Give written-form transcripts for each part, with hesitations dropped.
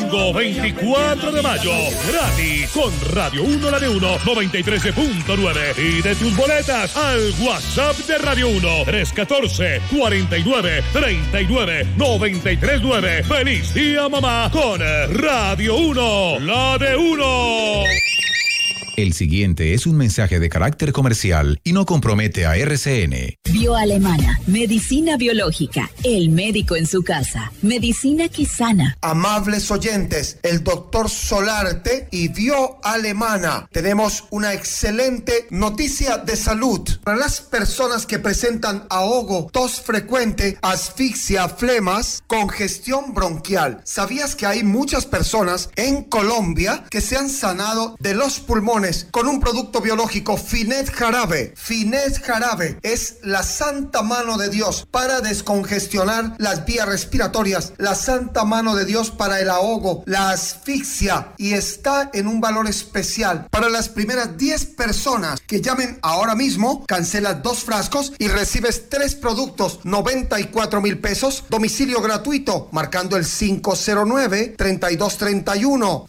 Domingo 24 de mayo, gratis, con Radio 1, la de 1, 93.9. Y de tus boletas al WhatsApp de Radio 1, 314-49-39-939. ¡Feliz día, mamá! Con Radio 1, la de 1. El siguiente es un mensaje de carácter comercial y no compromete a RCN. Bioalemana, medicina biológica, el médico en su casa, medicina Quisana. Amables oyentes, el doctor Solarte y Bioalemana. Tenemos una excelente noticia de salud. Para las personas que presentan ahogo, tos frecuente, asfixia, flemas, congestión bronquial. ¿Sabías que hay muchas personas en Colombia que se han sanado de los pulmones con un producto biológico, Finet Jarabe? Finet Jarabe es la santa mano de Dios para descongestionar las vías respiratorias, la santa mano de Dios para el ahogo, la asfixia, y está en un valor especial. Para las primeras 10 personas que llamen ahora mismo, cancelas 2 frascos y recibes 3 productos, 94,000 pesos, domicilio gratuito, marcando el 509-3231,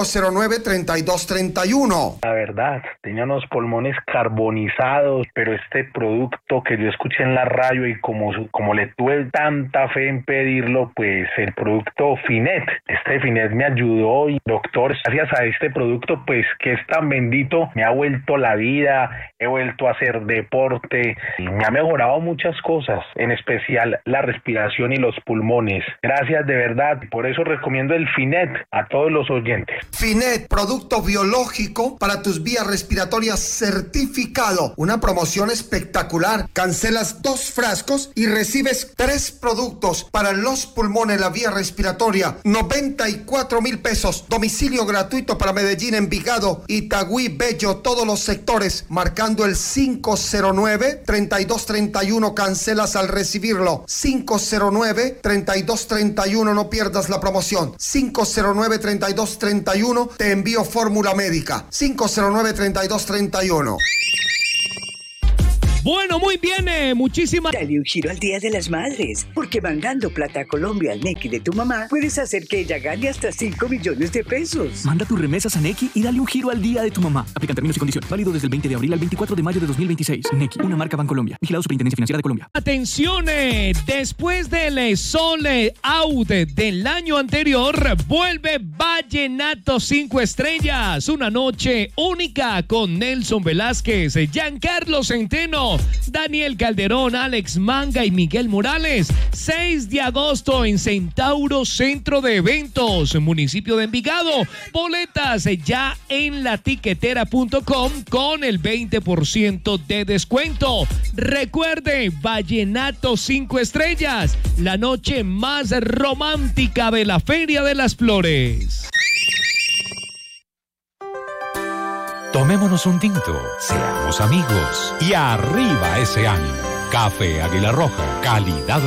509-3231. La verdad, tenía unos pulmones carbonizados, pero este producto que yo escuché en la radio y como le tuve tanta fe en pedirlo, pues el producto Finet, este Finet me ayudó, y doctor, gracias a este producto, pues que es tan bendito, me ha vuelto la vida, he vuelto a hacer deporte y me ha mejorado muchas cosas, en especial la respiración y los pulmones. Gracias de verdad, por eso recomiendo el Finet a todos los oyentes. Finet, producto biológico para tus vías respiratorias certificado. Una promoción espectacular. Cancelas 2 frascos y recibes 3 productos para los pulmones, la vía respiratoria. 94,000 pesos. Domicilio gratuito para Medellín, Envigado, Itagüí, Bello, todos los sectores. Marcando el 509-3231. Cancelas al recibirlo. 509-3231. No pierdas la promoción. 509-3231. Te envío fórmula médica. 509-3231. Bueno, muy bien, muchísimas... Dale un giro al Día de las Madres, porque mandando plata a Colombia al Nequi de tu mamá, puedes hacer que ella gane hasta 5 millones de pesos. Manda tus remesas a Nequi y dale un giro al Día de tu mamá. Aplican términos y condiciones. Válido desde el 20 de abril al 24 de mayo de 2026. Nequi, una marca Bancolombia. Vigilado Superintendencia Financiera de Colombia. Atención, después del Sold Out del año anterior, vuelve Vallenato 5 Estrellas. Una noche única con Nelson Velázquez, Giancarlo Centeno, Daniel Calderón, Alex Manga y Miguel Morales. 6 de agosto en Centauro Centro de Eventos, municipio de Envigado. Boletas ya en latiquetera.com con el 20% de descuento. Recuerde, Vallenato 5 Estrellas, la noche más romántica de la Feria de las Flores. Tomémonos un tinto, seamos amigos y arriba ese ánimo. Café Águila Roja, calidad